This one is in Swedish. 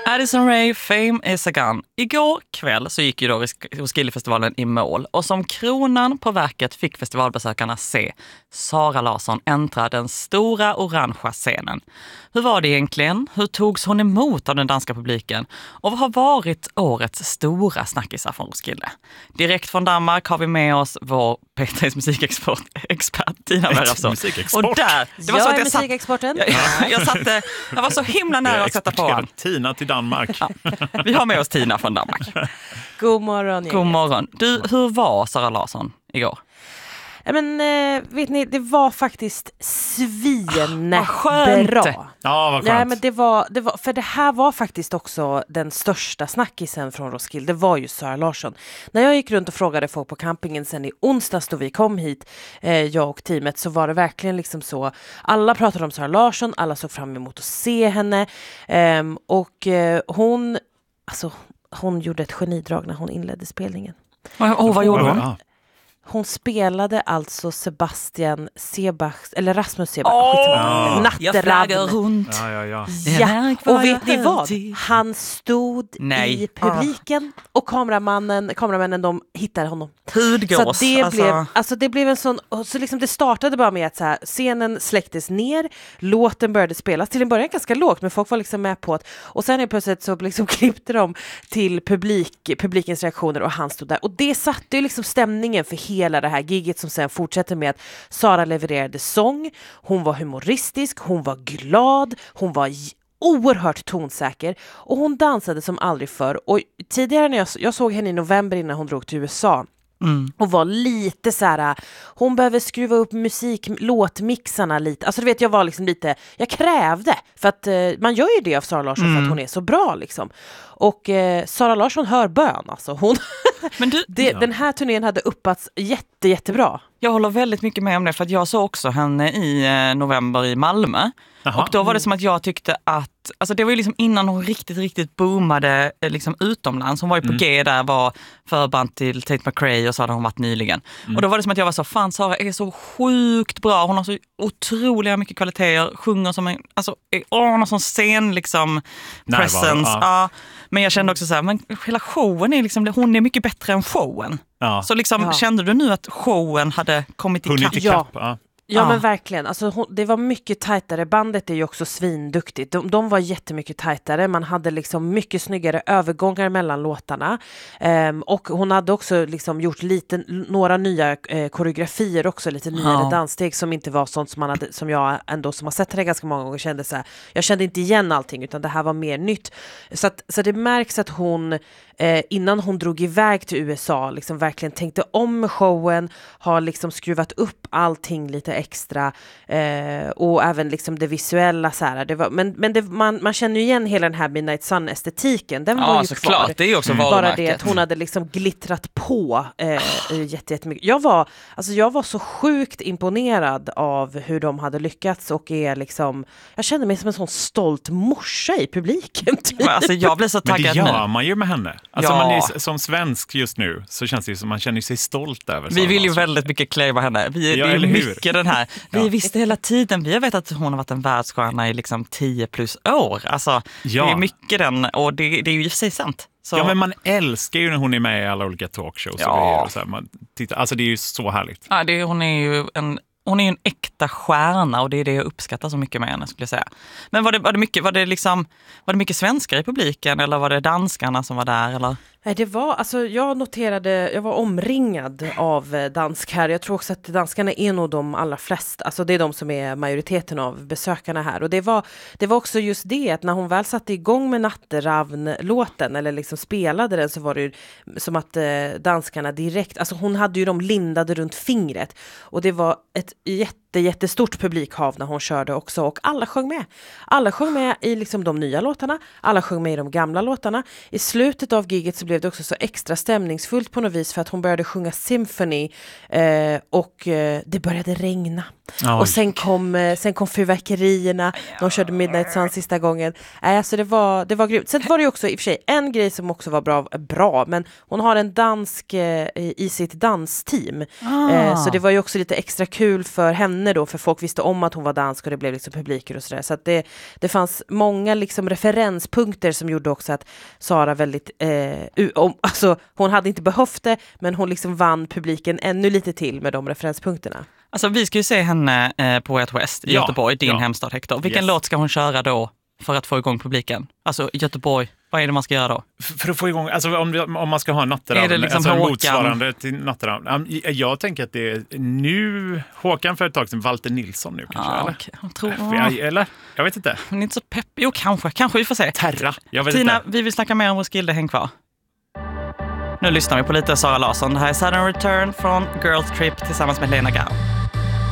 Addison Rae, Fame is a gun. Igår kväll så gick ju då Roskildefestivalen i mål och som kronan på verket fick festivalbesökarna se Zara Larsson äntra den stora orangea scenen. Hur var det egentligen? Hur togs hon emot av den danska publiken? Och vad har varit årets stora snackisar från Roskilde? Direkt från Danmark har vi med oss vår P3s musikexpert Tina Bergafsson. Och där, det var så att musikexporten. Jag var så himla nära att sätta på honom. Tina till Danmark. Ja, vi har med oss Tina från Danmark. God morgon. God morgon. Du, hur var Zara Larsson igår? Men vet ni, det var faktiskt svinbra. Ja, vad skönt. Nej, men det var, för det här var faktiskt också den största snackisen från Roskilde. Det var ju Zara Larsson. När jag gick runt och frågade folk på campingen sen i onsdags då vi kom hit, jag och teamet, så var det verkligen liksom så. Alla pratade om Zara Larsson, alla såg fram emot att se henne. Hon gjorde ett genidrag när hon inledde spelningen. Vad gjorde hon? Hon spelade alltså Rasmus Seebach, Natteravn. Ja, och vet ni vad? Han stod i publiken och kameramännen de hittade honom. Hudgås. Så det blev en sån, så liksom det startade bara med att så här, scenen släcktes ner, låten började spelas till en början ganska lågt, men folk var liksom med på det. Och sen plötsligt så liksom klippte de till publikens reaktioner och han stod där. Och det satte ju liksom stämningen för hela det här giget som sen fortsätter med att Zara levererade sång, hon var humoristisk, hon var glad, hon var oerhört tonsäker och hon dansade som aldrig förr. Och tidigare när jag såg henne i november innan hon drog till USA och var lite så här, hon behöver skruva upp låtmixarna lite. Alltså du vet, jag var liksom lite, jag krävde, för att man gör ju det av Zara Larsson för att hon är så bra liksom. Och Zara Larsson hör bön alltså. Hon men den här turnén hade uppats jättebra. Jag håller väldigt mycket med om det, för att jag såg också henne i november i Malmö. Aha. Och då var det som att jag tyckte att, alltså det var ju liksom innan hon riktigt boomade liksom utomlands. Hon var ju på G där, var förband till Tate McRae och så hade hon varit nyligen. Och då var det som att jag var så, fan Zara är så sjukt bra. Hon har så otroliga mycket kvaliteter, sjunger som en, alltså någon sån scen liksom presence. Ja. Men jag kände också så här, men hela showen är liksom, hon är mycket bättre än showen. Ja. Så liksom, kände du nu att showen hade kommit i kapp? Ja, men verkligen. Alltså, det var mycket tajtare. Bandet är ju också svinduktigt. De var jättemycket tajtare. Man hade liksom mycket snyggare övergångar mellan låtarna. Och hon hade också liksom gjort några nya koreografier också. Lite nyare danssteg som inte var sånt som jag ändå som har sett henne ganska många gånger kände så här. Jag kände inte igen allting, utan det här var mer nytt. Så det märks att hon innan hon drog iväg till USA liksom verkligen tänkte om med showen, har liksom skruvat upp allting lite extra och även liksom det visuella så här. Det var, man känner ju igen hela den här Midnight Sun-estetiken. Den var ju kvar. Klart, det är ju också bara det att hon hade liksom glittrat på jättemycket. Jag var så sjukt imponerad av hur de hade lyckats och är liksom, jag kände mig som en sån stolt morsa i publiken. Typ. Alltså jag blir så taggad nu. Men det gör man ju med henne. Alltså man är, som svensk just nu så känns det som man känner sig stolt över. Vi vill ju väldigt mycket claima henne. Det är mycket den här. Vi visste hela tiden, vi har vetat att hon har varit en världsstjärna i liksom 10+ år. Alltså det är mycket den, och det är ju i sig sant. Så. Ja, men man älskar ju när hon är med i alla olika talkshows. Ja. Och så här, alltså det är ju så härligt. Ja, hon är ju en äkta stjärna och det är det jag uppskattar så mycket med henne, skulle jag säga. Men var det mycket svenskar i publiken eller var det danskarna som var där eller? Nej, det var, alltså jag var omringad av danskar. Jag tror också att danskarna är nog de allra flesta. Alltså det är de som är majoriteten av besökarna här. Och det var också just det att när hon väl satte igång med Natteravn-låten eller liksom spelade den, så var det ju som att danskarna direkt, alltså hon hade ju dem lindade runt fingret. Och det var ett jättestort publikhav när hon körde också, och alla sjöng med. Alla sjöng med i liksom de nya låtarna, alla sjöng med i de gamla låtarna. I slutet av giget så blev det också så extra stämningsfullt på något vis, för att hon började sjunga Symphony och det började regna. Och sen kom fyrverkerierna. De körde Midnight Sun sista gången. Alltså det var grymt. Sen var det ju också i och för sig en grej som också var bra, men hon har en dansk i sitt dansteam. Så det var ju också lite extra kul för henne då, för folk visste om att hon var dansk och det blev liksom publiker och sådär. Så att det fanns många liksom referenspunkter som gjorde också att Sara väldigt alltså hon hade inte behövt det, men hon liksom vann publiken ännu lite till med de referenspunkterna. Alltså vi ska ju se henne på Way Out West i Göteborg, din hemstad Hector. Vilken låt ska hon köra då för att få igång publiken? Alltså Göteborg, vad är det man ska göra då? För att få igång, alltså om man ska ha Natteravn, är det liksom alltså motsvarande till Natteravn. Jag tänker att det är nu Håkan för ett tag sedan, Walter Nilsson nu kanske, eller? Okay. Jag tror, eller? Jag vet inte. Men inte så pepp. Jo, kanske vi får se. Terra, jag vet Tina, inte. vi vill snacka mer om Roskilde, häng kvar. Nu lyssnar vi på lite Sara Larsson. Det här är Sudden Return från Girls Trip tillsammans med Lena Gau.